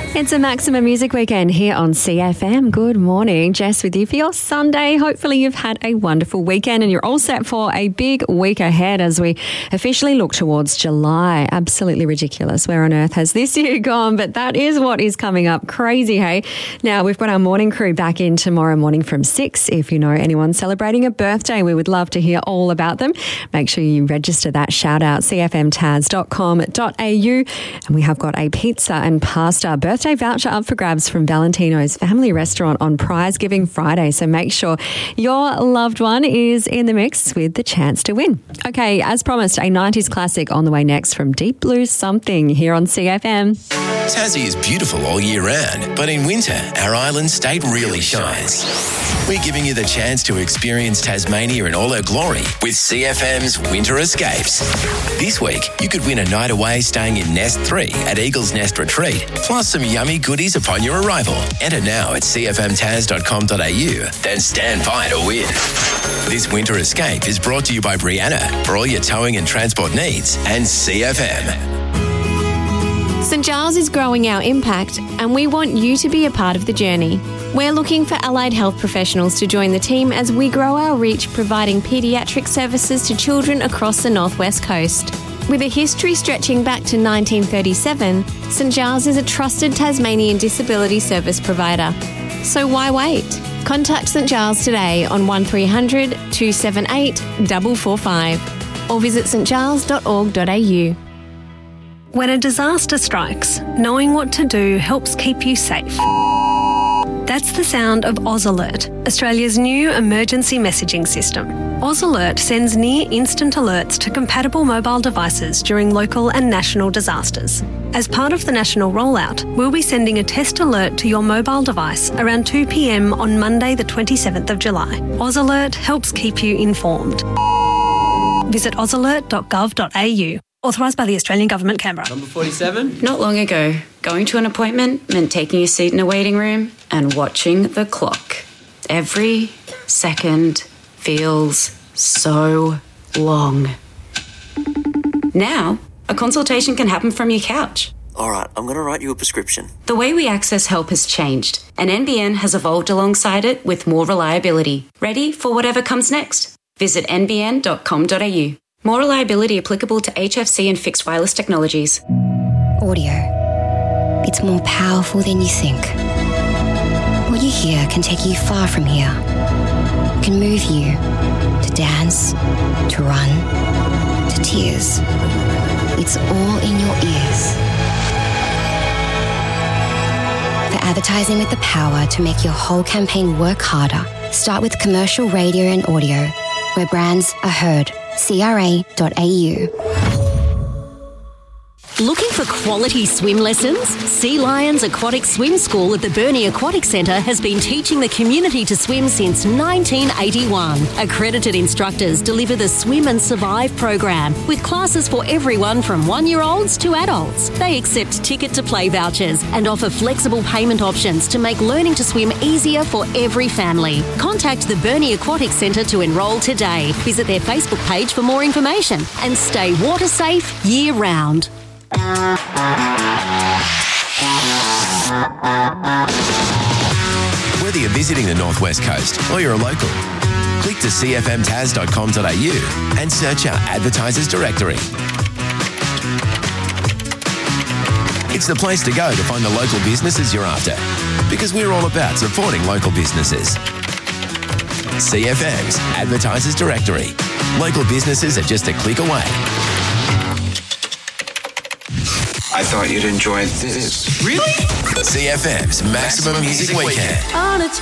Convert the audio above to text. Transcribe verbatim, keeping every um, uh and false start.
It's a Maximum Music Weekend here on C F M. Good morning. Jess with you for your Sunday. Hopefully you've had a wonderful weekend and you're all set for a big week ahead as we officially look towards July. Absolutely ridiculous. Where on earth has this year gone? But that is what is coming up. Crazy, hey? Now, we've got our morning crew back in tomorrow morning from six. If you know anyone celebrating a birthday, we would love to hear all about them. Make sure you register that shout out, c f m taz dot com dot a u. And we have got a pizza and pasta birthday voucher up for grabs from Valentino's Family Restaurant on Prize Giving Friday. So make sure your loved one is in the mix with the chance to win. Okay, as promised, a nineties classic on the way next from Deep Blue Something here on C F M. Tassie is beautiful all year round, but in winter, our island state really shines. We're giving you the chance to experience Tasmania in all her glory with C F M's Winter Escapes. This week, you could win a night away staying in Nest three at Eagle's Nest Retreat, plus some yummy goodies upon your arrival. Enter now at c f m taz dot com dot a u, then stand by to win. This Winter Escape is brought to you by Brianna for all your towing and transport needs, and C F M. St Giles is growing our impact and we want you to be a part of the journey. We're looking for allied health professionals to join the team as we grow our reach, providing paediatric services to children across the northwest coast. With a history stretching back to nineteen thirty-seven, St Giles is a trusted Tasmanian disability service provider. So why wait? Contact St Giles today on one three hundred, two seven eight, four four five or visit st giles dot org dot a u. When a disaster strikes, knowing what to do helps keep you safe. That's the sound of Oz Alert, Australia's new emergency messaging system. Oz Alert sends near-instant alerts to compatible mobile devices during local and national disasters. As part of the national rollout, we'll be sending a test alert to your mobile device around two p m on Monday the twenty-seventh of July. Oz Alert helps keep you informed. Visit oz alert dot gov dot a u. Authorised by the Australian Government, Canberra. Number forty-seven. Not long ago, going to an appointment meant taking a seat in a waiting room and watching the clock. Every second feels so long. Now, a consultation can happen from your couch. All right, I'm going to write you a prescription. The way we access help has changed, and N B N has evolved alongside it with more reliability. Ready for whatever comes next? Visit n b n dot com dot a u. More reliability applicable to H F C and fixed wireless technologies. Audio. It's more powerful than you think. What you hear can take you far from here. It can move you to dance, to run, to tears. It's all in your ears. For advertising with the power to make your whole campaign work harder, start with commercial radio and audio, where brands are heard. c r a dot a u. Looking for quality swim lessons? Sea Lions Aquatic Swim School at the Burnie Aquatic Centre has been teaching the community to swim since nineteen eighty-one. Accredited instructors deliver the Swim and Survive program with classes for everyone from one-year-olds to adults. They accept ticket-to-play vouchers and offer flexible payment options to make learning to swim easier for every family. Contact the Burnie Aquatic Centre to enrol today. Visit their Facebook page for more information and stay water safe year-round. Whether you're visiting the Northwest Coast or you're a local, click to c f m taz dot com dot a u and search our advertisers directory. It's the place to go to find the local businesses you're after, because we're all about supporting local businesses. C F M's advertisers directory. Local businesses are just a click away. I thought you'd enjoy this. Really? C F M's Maximum Music Weekend. On its